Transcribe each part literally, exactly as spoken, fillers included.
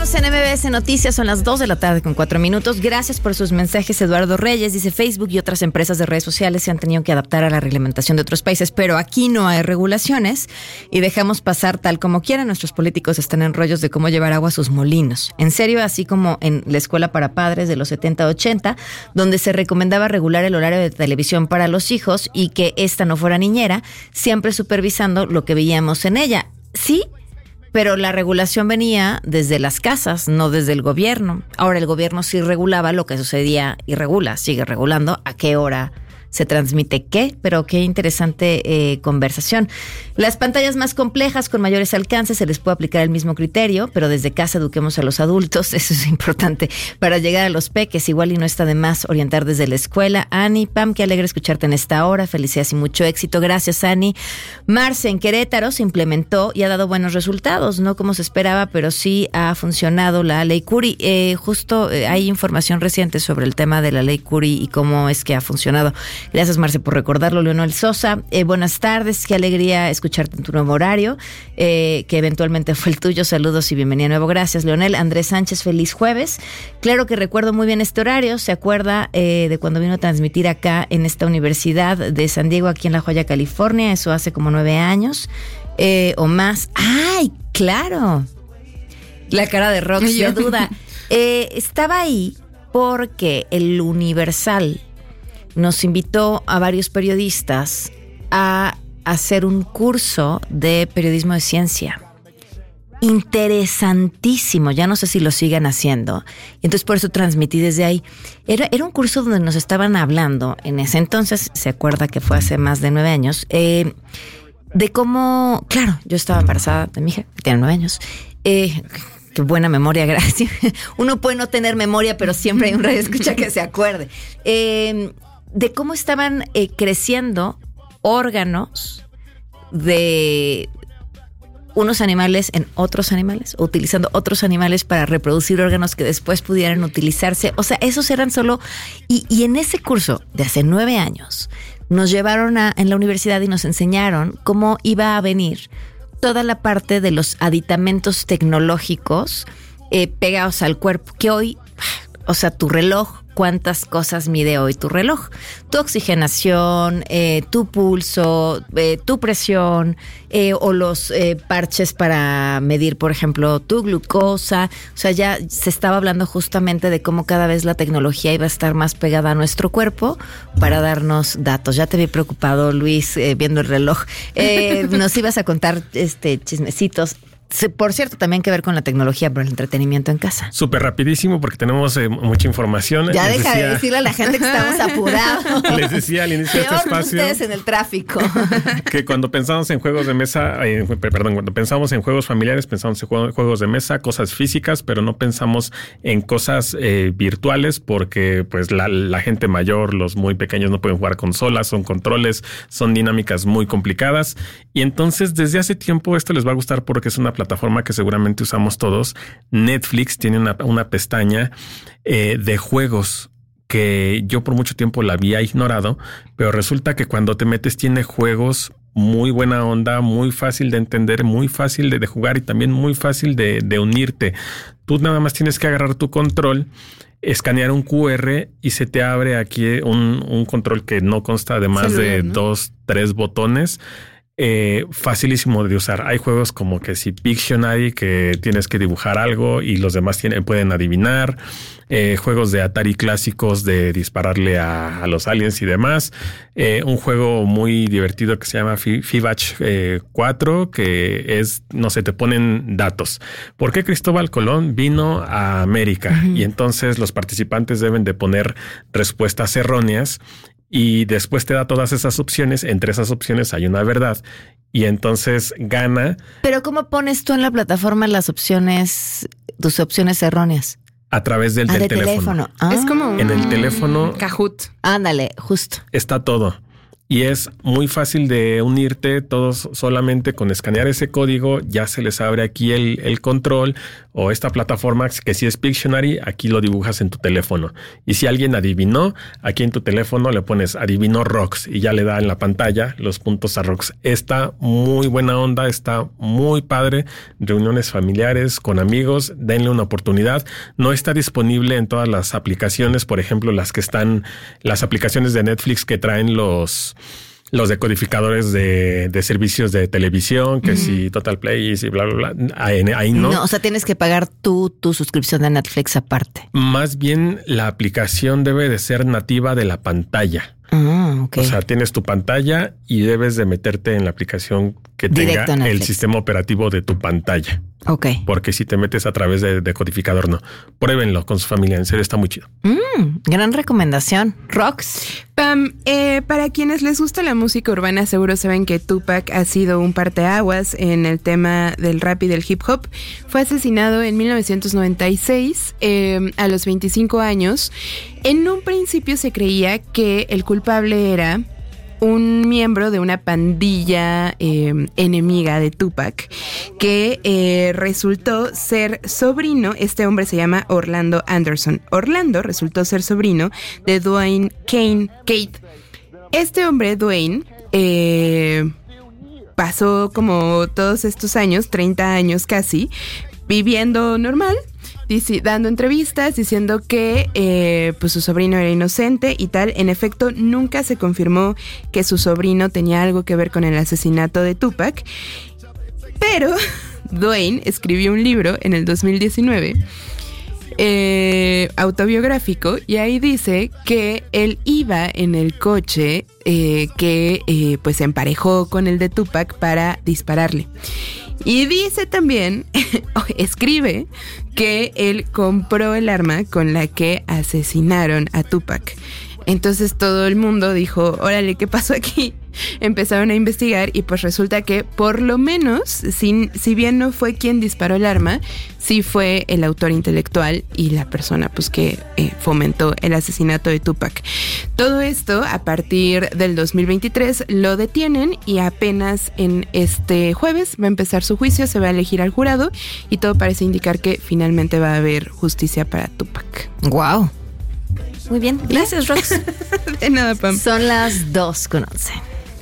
Estás en M B S Noticias, son las dos de la tarde con cuatro minutos. Gracias por sus mensajes. Eduardo Reyes dice: Facebook y otras empresas de redes sociales se han tenido que adaptar a la reglamentación de otros países, pero aquí no hay regulaciones y dejamos pasar tal como quieran. Nuestros políticos están en rollos de cómo llevar agua a sus molinos. En serio, así como en la escuela para padres de los setenta ochenta, donde se recomendaba regular el horario de televisión para los hijos y que esta no fuera niñera, siempre supervisando lo que veíamos en ella. Sí, pero la regulación venía desde las casas, no desde el gobierno. Ahora el gobierno sí regulaba lo que sucedía y regula, sigue regulando a qué hora se transmite qué, pero qué interesante eh, conversación. Las pantallas más complejas con mayores alcances se les puede aplicar el mismo criterio, pero desde casa eduquemos a los adultos, eso es importante para llegar a los peques. Igual y no está de más orientar desde la escuela. Ani, Pam, qué alegre escucharte en esta hora, felicidades y mucho éxito. Gracias, Ani. Marce, en Querétaro se implementó y ha dado buenos resultados, no como se esperaba, pero sí ha funcionado la ley Curi. Eh, justo eh, hay información reciente sobre el tema de la ley Curi y cómo es que ha funcionado. Gracias, Marce, por recordarlo. Leonel Sosa, eh, buenas tardes, qué alegría escucharte en tu nuevo horario, eh, que eventualmente fue el tuyo. Saludos y bienvenida de nuevo. Gracias, Leonel. Andrés Sánchez, feliz jueves. Claro que recuerdo muy bien este horario. ¿Se acuerda eh, de cuando vino a transmitir acá en esta universidad de San Diego, aquí en La Joya, California? Eso hace como nueve años eh, o más. ¡Ay, claro! La cara de Rox, de duda. Eh, estaba ahí porque el Universal nos invitó a varios periodistas a hacer un curso de periodismo de ciencia. Interesantísimo, ya no sé si lo sigan haciendo. Y entonces por eso transmití desde ahí. Era, era un curso donde nos estaban hablando, en ese entonces, se acuerda que fue hace más de nueve años, eh, de cómo, claro, yo estaba embarazada de mi hija, que tiene nueve años, eh... Qué buena memoria, gracias. Uno puede no tener memoria, pero siempre hay un radioescucha que se acuerde. Eh, de cómo estaban eh, creciendo órganos de unos animales en otros animales, o utilizando otros animales para reproducir órganos que después pudieran utilizarse. O sea, esos eran solo... Y, y en ese curso de hace nueve años nos llevaron a, en la universidad y nos enseñaron cómo iba a venir toda la parte de los aditamentos tecnológicos eh, pegados al cuerpo, que hoy, o sea, tu reloj, ¿cuántas cosas mide hoy tu reloj? Tu oxigenación, eh, tu pulso, eh, tu presión, eh, o los eh, parches para medir, por ejemplo, tu glucosa. O sea, ya se estaba hablando justamente de cómo cada vez la tecnología iba a estar más pegada a nuestro cuerpo para darnos datos. Ya te vi preocupado, Luis, eh, viendo el reloj. Eh, nos ibas a contar este chismecitos. Por cierto, también que ver con la tecnología para el entretenimiento en casa. Súper rapidísimo porque tenemos eh, mucha información. Ya les deja decía, de decirle a la gente que estamos apurados. Les decía al inicio de este espacio ustedes en el tráfico. Que cuando pensamos en juegos de mesa, eh, perdón, cuando pensamos en juegos familiares, pensamos en juegos de mesa, cosas físicas, pero no pensamos en cosas eh, virtuales porque pues la, la gente mayor, los muy pequeños no pueden jugar consolas, son controles, son dinámicas muy complicadas. Y entonces desde hace tiempo esto les va a gustar porque es una plataforma que seguramente usamos todos. Netflix tiene una, una pestaña eh, de juegos que yo por mucho tiempo la había ignorado, pero resulta que cuando te metes tiene juegos muy buena onda, muy fácil de entender, muy fácil de, de jugar y también muy fácil de, de unirte. Tú nada más tienes que agarrar tu control, escanear un Q R y se te abre aquí un, un control que no consta de más Celular, de ¿no? dos, tres botones. Eh, facilísimo de usar. Hay juegos como que si Pictionary, que tienes que dibujar algo y los demás tienen, pueden adivinar. Eh, juegos de Atari clásicos de dispararle a, a los aliens y demás. Eh, un juego muy divertido que se llama Fibach eh, cuatro, que es, no sé, te ponen datos. ¿Por qué Cristóbal Colón vino a América? Uh-huh. Y entonces los participantes deben de poner respuestas erróneas. Y después te da todas esas opciones. Entre esas opciones hay una verdad. Y entonces gana. Pero ¿cómo pones tú en la plataforma las opciones, tus opciones erróneas? A través del, ah, del de teléfono. teléfono. Ah. Es como un en el teléfono. Kahoot. Ándale, justo. Está todo. y es muy fácil de unirte. Todos solamente con escanear ese código ya se les abre aquí el, el control o esta plataforma que si es Pictionary, aquí lo dibujas en tu teléfono. Y si alguien adivinó, aquí en tu teléfono le pones adivinó Rocks y ya le da en la pantalla los puntos a Rocks. Está muy buena onda, está muy padre. Reuniones familiares con amigos, denle una oportunidad. No está disponible en todas las aplicaciones, por ejemplo, las que están, las aplicaciones de Netflix que traen los... los decodificadores de, de servicios de televisión, que uh-huh. si Total Play y bla, bla, bla, ahí, ahí no. No, o sea, tienes que pagar tú tu suscripción de Netflix aparte. Más bien, la aplicación debe de ser nativa de la pantalla. Ah, okay. O sea, tienes tu pantalla y debes de meterte en la aplicación que Directo tenga el sistema operativo de tu pantalla. Ok. Porque si te metes a través de decodificador, no. Pruébenlo con su familia, en serio está muy chido. Mm, gran recomendación. Rox. Pam, eh, para quienes les gusta la música urbana, seguro saben que Tupac ha sido un parteaguas en el tema del rap y del hip hop. Fue asesinado en mil novecientos noventa y seis, eh, a los veinticinco años. En un principio se creía que el culpable era un miembro de una pandilla eh, enemiga de Tupac, que eh, resultó ser sobrino. Este hombre se llama Orlando Anderson. Orlando resultó ser sobrino de Dwayne Kane Kate. Este hombre, Dwayne, eh, pasó como todos estos años, treinta años casi, viviendo normal, dici- dando entrevistas, diciendo que eh, pues su sobrino era inocente y tal. En efecto, nunca se confirmó que su sobrino tenía algo que ver con el asesinato de Tupac. Pero Dwayne escribió un libro en el dos mil diecinueve, eh, autobiográfico, y ahí dice que él iba en el coche eh, que eh, pues se emparejó con el de Tupac para dispararle. Y dice también, escribe, que él compró el arma con la que asesinaron a Tupac. Entonces todo el mundo dijo, órale, ¿qué pasó aquí? Empezaron a investigar y pues resulta que por lo menos, si, si bien no fue quien disparó el arma, sí fue el autor intelectual y la persona pues que eh, fomentó el asesinato de Tupac. Todo esto a partir del dos mil veintitrés lo detienen y apenas en este jueves va a empezar su juicio, se va a elegir al jurado y todo parece indicar que finalmente va a haber justicia para Tupac. Wow. Muy bien, gracias, Rox. De nada, Pam. Son las dos con once.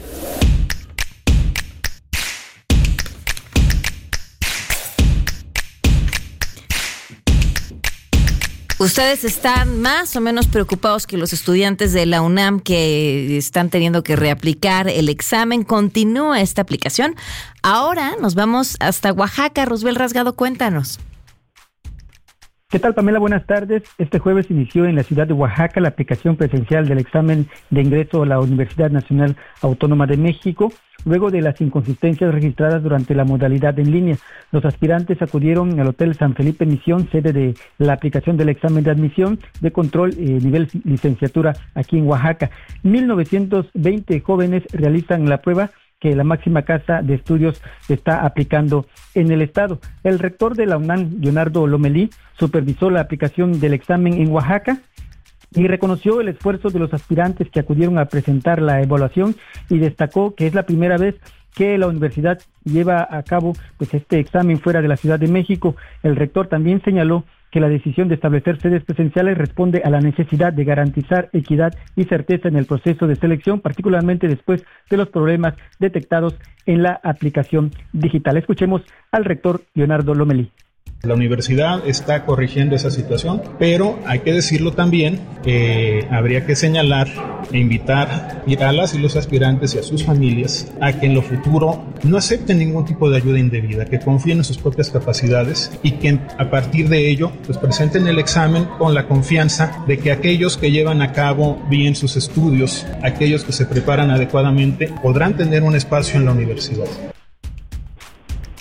¿Ustedes están más o menos preocupados que los estudiantes de la UNAM que están teniendo que reaplicar el examen? Continúa esta aplicación. Ahora nos vamos hasta Oaxaca. Rosbel Rasgado, cuéntanos. ¿Qué tal, Pamela? Buenas tardes. Este jueves inició en la ciudad de Oaxaca la aplicación presencial del examen de ingreso a la Universidad Nacional Autónoma de México, luego de las inconsistencias registradas durante la modalidad en línea. Los aspirantes acudieron al Hotel San Felipe Misión, sede de la aplicación del examen de admisión de control eh, nivel licenciatura aquí en Oaxaca. mil novecientos veinte jóvenes realizan la prueba que la máxima casa de estudios está aplicando en el estado. El rector de la UNAM, Leonardo Lomelí, supervisó la aplicación del examen en Oaxaca y reconoció el esfuerzo de los aspirantes que acudieron a presentar la evaluación y destacó que es la primera vez que la universidad lleva a cabo pues este examen fuera de la Ciudad de México. El rector también señaló que la decisión de establecer sedes presenciales responde a la necesidad de garantizar equidad y certeza en el proceso de selección, particularmente después de los problemas detectados en la aplicación digital. Escuchemos al rector Leonardo Lomelí. La universidad está corrigiendo esa situación, pero hay que decirlo también, eh, habría que señalar e invitar a las y los aspirantes y a sus familias a que en lo futuro no acepten ningún tipo de ayuda indebida, que confíen en sus propias capacidades y que a partir de ello pues presenten el examen con la confianza de que aquellos que llevan a cabo bien sus estudios, aquellos que se preparan adecuadamente, podrán tener un espacio en la universidad.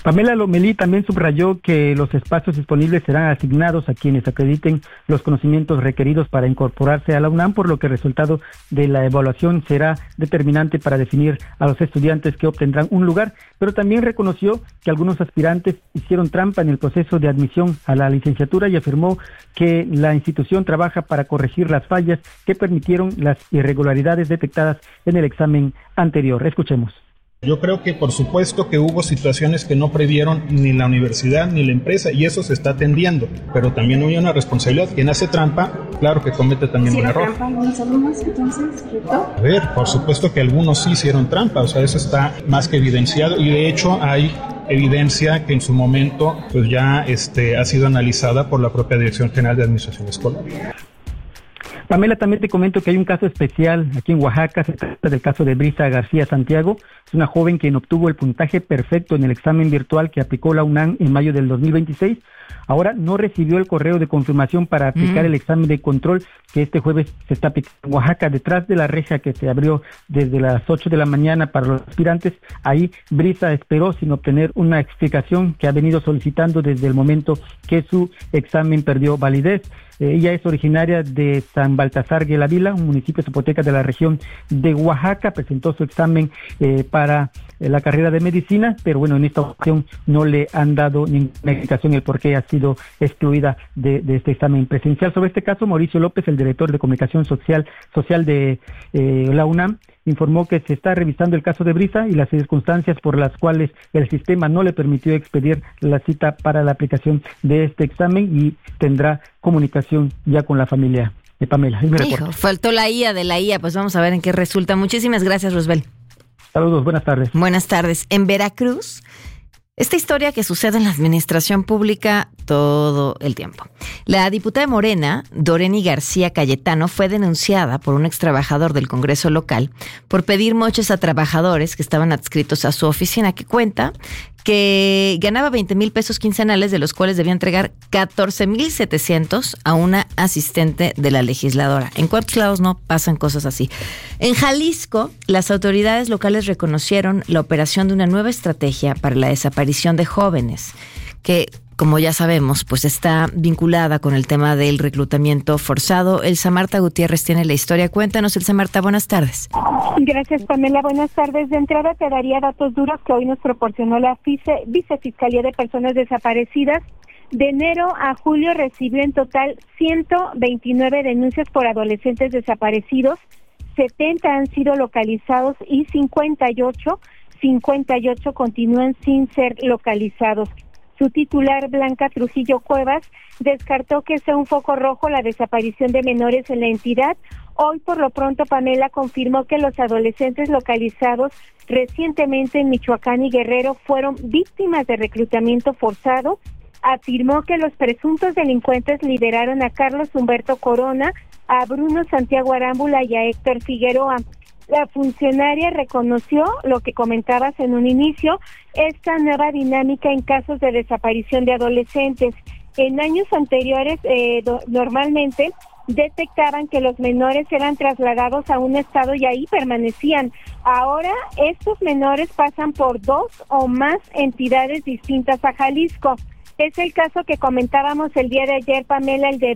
Pamela Lomelí también subrayó que los espacios disponibles serán asignados a quienes acrediten los conocimientos requeridos para incorporarse a la UNAM, por lo que el resultado de la evaluación será determinante para definir a los estudiantes que obtendrán un lugar, pero también reconoció que algunos aspirantes hicieron trampa en el proceso de admisión a la licenciatura y afirmó que la institución trabaja para corregir las fallas que permitieron las irregularidades detectadas en el examen anterior. Escuchemos. Yo creo que por supuesto que hubo situaciones que no previeron ni la universidad ni la empresa y eso se está atendiendo, pero también hay una responsabilidad. Quien hace trampa, claro que comete también ¿Sí un error. ¿Trampa algunos alumnos entonces, rector? A ver, por supuesto que algunos sí hicieron trampa, o sea, eso está más que evidenciado y de hecho hay evidencia que en su momento pues ya este, ha sido analizada por la propia Dirección General de Administración Escolar. Pamela, también te comento que hay un caso especial aquí en Oaxaca. Se trata del caso de Brisa García Santiago. Es una joven quien obtuvo el puntaje perfecto en el examen virtual que aplicó la UNAM en mayo del dos mil veintiséis. Ahora no recibió el correo de confirmación para aplicar mm. el examen de control que este jueves se está aplicando en Oaxaca. Detrás de la reja que se abrió desde las ocho de la mañana para los aspirantes, ahí Brisa esperó sin obtener una explicación que ha venido solicitando desde el momento que su examen perdió validez. Eh, ella es originaria de San Baltasar Guelavila, un municipio zapoteca de la región de Oaxaca. Presentó su examen eh, para eh, la carrera de medicina, pero bueno, en esta ocasión no le han dado ninguna explicación el por qué ha sido excluida de, de este examen presencial. Sobre este caso, Mauricio López, el director de comunicación social, social de eh, la UNAM, informó que se está revisando el caso de Brisa y las circunstancias por las cuales el sistema no le permitió expedir la cita para la aplicación de este examen y tendrá comunicación ya con la familia de Pamela. Hijo, faltó la I A de la I A, pues vamos a ver en qué resulta. Muchísimas gracias, Rosbel. Saludos, buenas tardes. Buenas tardes. En Veracruz, esta historia que sucede en la administración pública todo el tiempo. La diputada de Morena, Doreni García Cayetano, fue denunciada por un extrabajador del Congreso local por pedir moches a trabajadores que estaban adscritos a su oficina, que cuenta que ganaba veinte mil pesos quincenales, de los cuales debía entregar catorce mil setecientos a una asistente de la legisladora. ¿En cuántos lados no pasan cosas así? En Jalisco, las autoridades locales reconocieron la operación de una nueva estrategia para la desaparición de jóvenes, que, como ya sabemos, pues está vinculada con el tema del reclutamiento forzado. Elsa Marta Gutiérrez tiene la historia. Cuéntanos, Elsa Marta, buenas tardes. Gracias, Pamela. Buenas tardes. De entrada te daría datos duros que hoy nos proporcionó la Vice, Vicefiscalía de Personas Desaparecidas. De enero a julio recibió en total ciento veintinueve denuncias por adolescentes desaparecidos, setenta han sido localizados y cincuenta y ocho, cincuenta y ocho continúan sin ser localizados. Su titular, Blanca Trujillo Cuevas, descartó que sea un foco rojo la desaparición de menores en la entidad. Hoy, por lo pronto, Pamela confirmó que los adolescentes localizados recientemente en Michoacán y Guerrero fueron víctimas de reclutamiento forzado. Afirmó que los presuntos delincuentes liberaron a Carlos Humberto Corona, a Bruno Santiago Arámbula y a Héctor Figueroa. La funcionaria reconoció lo que comentabas en un inicio, esta nueva dinámica en casos de desaparición de adolescentes. En años anteriores, eh, do, normalmente detectaban que los menores eran trasladados a un estado y ahí permanecían. Ahora, estos menores pasan por dos o más entidades distintas a Jalisco. Es el caso que comentábamos el día de ayer, Pamela, el de